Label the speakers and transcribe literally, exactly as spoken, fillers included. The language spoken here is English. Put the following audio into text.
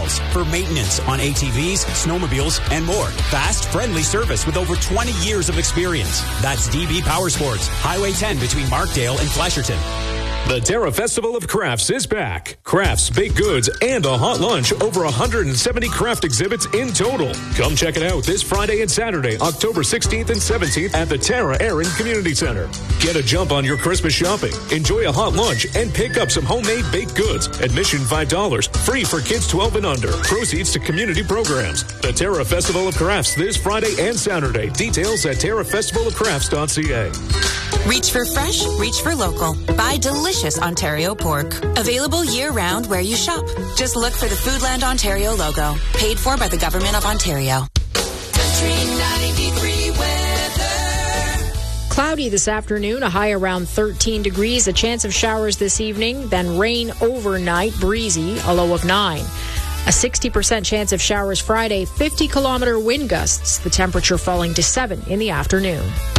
Speaker 1: Sales for maintenance on A T Vs, snowmobiles, and more. Fast, friendly service with over twenty years of experience. That's D B Power Sports, Highway ten between Markdale and Flesherton.
Speaker 2: The Terra Festival of Crafts is back. Crafts, baked goods, and a hot lunch. Over one hundred seventy craft exhibits in total. Come check it out this Friday and Saturday, October sixteenth and seventeenth at the Terra Erin Community Center. Get a jump on your Christmas shopping. Enjoy a hot lunch and pick up some homemade baked goods. Admission five dollars. Free for kids twelve and under. Proceeds to community programs. The Terra Festival of Crafts this Friday and Saturday. Details at terra festival of crafts dot c a.
Speaker 3: Reach for fresh, reach for local. Buy delicious Ontario pork. Available year-round where you shop. Just look for the Foodland Ontario logo. Paid for by the Government of Ontario.
Speaker 4: Country ninety-three weather.
Speaker 5: Cloudy this afternoon, a high around thirteen degrees. A chance of showers this evening, then rain overnight, breezy, a low of nine. A sixty percent chance of showers Friday, fifty kilometer wind gusts. The temperature falling to seven in the afternoon.